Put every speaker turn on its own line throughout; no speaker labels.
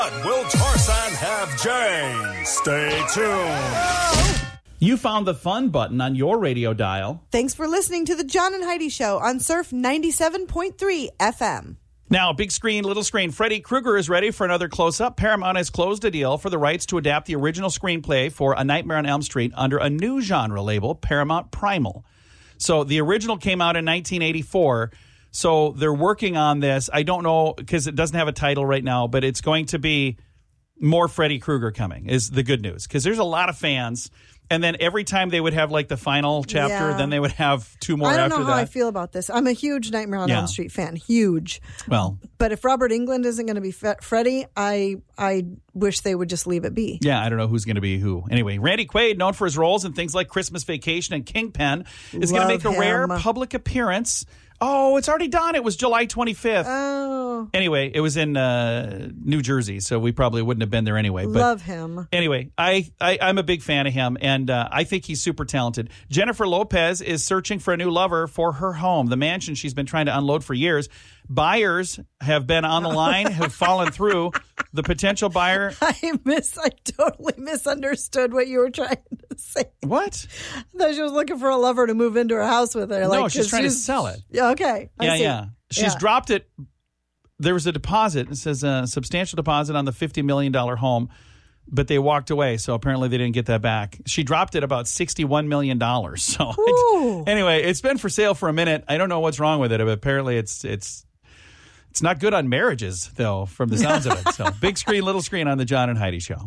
Will Tarzan have Jay? Stay tuned.
You found the fun button on your radio dial.
Thanks for listening to the John and Heidi Show on Surf 97.3 FM.
Now, big screen, little screen. Freddy Krueger is ready for another close-up. Paramount has closed a deal for the rights to adapt the original screenplay for A Nightmare on Elm Street under a new genre label, Paramount Primal. So the original came out in 1984. So they're working on this. I don't know, because it doesn't have a title right now, but it's going to be more Freddy Krueger coming, is the good news. Because there's a lot of fans. And then every time they would have like the final chapter, then they would have two more after that.
I don't know how I feel about this. I'm a huge Nightmare on Elm Street fan. Huge.
Well,
but if Robert Englund isn't going to be Freddy, I wish they would just leave it be.
Yeah, I don't know who's going to be who. Anyway, Randy Quaid, known for his roles in things like Christmas Vacation and Kingpin, is going to make a rare public appearance. Oh, it's already done. It was July 25th.
Oh.
Anyway, it was in New Jersey, so we probably wouldn't have been there anyway. But
love him.
Anyway, I'm a big fan of him, and I think he's super talented. Jennifer Lopez is searching for a new lover for her home, the mansion she's been trying to unload for years. Buyers have been on the line, have fallen through. The potential buyer...
I totally misunderstood what you were trying to say.
What?
I thought she was looking for a lover to move into her house with her.
No, she's trying to sell it.
Yeah, okay.
Yeah. She's dropped it. There was a deposit. It says a substantial deposit on the $50 million home, but they walked away, so apparently they didn't get that back. She dropped it about $61 million. So anyway, it's been for sale for a minute. I don't know what's wrong with it, but apparently it's not good on marriages, though, from the sounds of it. So big screen, little screen on the John and Heidi Show.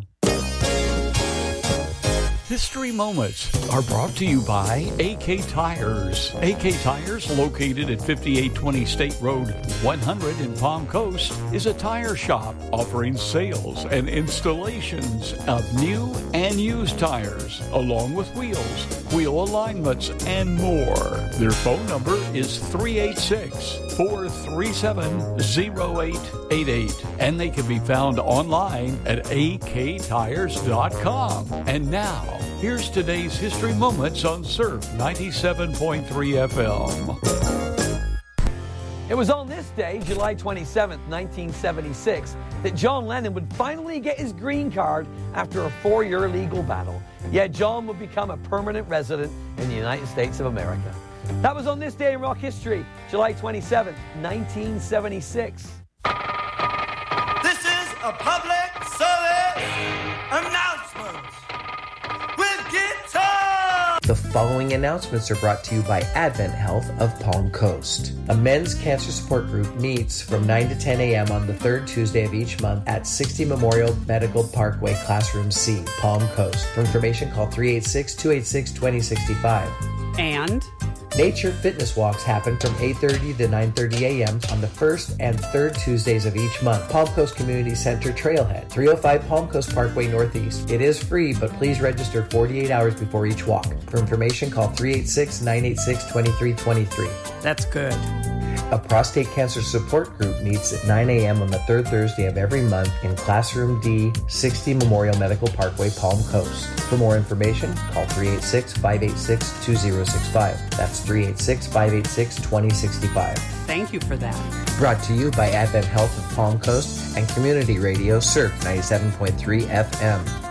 History Moments are brought to you by AK Tires. AK Tires, located at 5820 State Road 100 in Palm Coast, is a tire shop offering sales and installations of new and used tires, along with wheels, wheel alignments, and more. Their phone number is 386-437-0888, and they can be found online at aktires.com. And now, here's today's History Moments on Surf 97.3 FM.
It was on this day, July 27th, 1976, that John Lennon would finally get his green card after a 4-year legal battle. Yet John would become a permanent resident in the United States of America. That was on this day in rock history, July 27th, 1976.
This is a public service announcement.
The following announcements are brought to you by Advent Health of Palm Coast. A men's cancer support group meets from 9 to 10 a.m. on the third Tuesday of each month at 60 Memorial Medical Parkway, Classroom C, Palm Coast. For information, call 386-286-2065.
And
Nature Fitness Walks happen from 8:30 to 9:30 a.m. on the first and third Tuesdays of each month. Palm Coast Community Center Trailhead, 305 Palm Coast Parkway Northeast. It is free, but please register 48 hours before each walk. For information, call 386-986-2323.
That's good.
A prostate cancer support group meets at 9 a.m. on the third Thursday of every month in Classroom D, 60 Memorial Medical Parkway, Palm Coast. For more information, call 386-586-2065. That's 386-586-2065.
Thank you for that.
Brought to you by Advent Health of Palm Coast and Community Radio Surf 97.3 FM.